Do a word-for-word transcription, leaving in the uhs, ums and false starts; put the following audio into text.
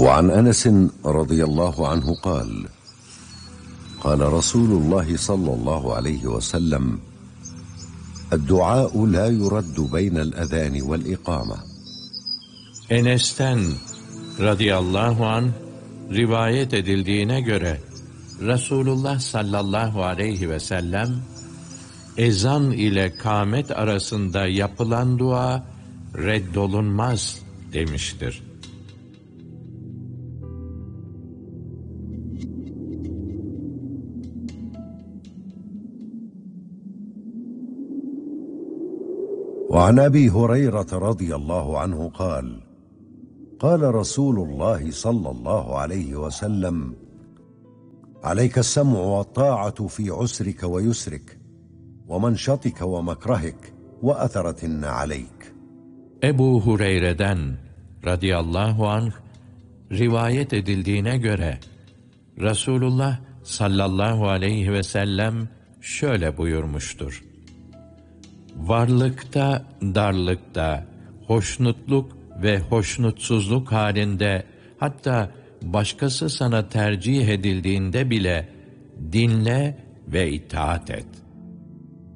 وعن أنس رضي الله عنه قال قال رسول الله صلى الله عليه وسلم الدعاء لا يرد بين الأذان والإقامة. Enes'ten radıyallahu anh rivayet edildiğine göre Resulullah sallallahu aleyhi ve sellem ezan ile kâmet arasında yapılan dua reddolunmaz demiştir. وعن أبي هريرة رضي الله عنه قال قال رسول الله صلى الله عليه وسلم عليك السمع والطاعة في عسرك ويسرك ومنشطك ومكرهك وأثرة عليك. Ebu Hureyre'den radıyallahu anh rivayet edildiğine göre Resulullah sallallahu aleyhi ve sellem şöyle buyurmuştur: varlıkta, darlıkta, hoşnutluk ve hoşnutsuzluk halinde, hatta başkası sana tercih edildiğinde bile dinle ve itaat et.